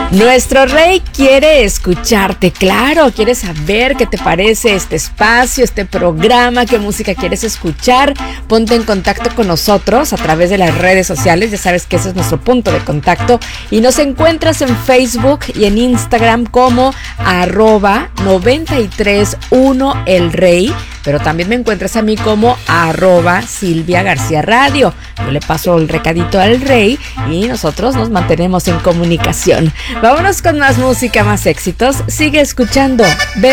Nuestro rey quiere escucharte, claro, quiere saber qué te parece este espacio, este programa, qué música quieres escuchar. Ponte en contacto con nosotros a través de las redes sociales, ya sabes que ese es nuestro punto de contacto. Y nos encuentras en Facebook y en Instagram como @931elrey, pero también me encuentras a mí como @Silvia García Radio. Yo le paso el recadito al rey y nosotros nos mantenemos en comunicación. Vámonos con más música, más éxitos. Sigue escuchando.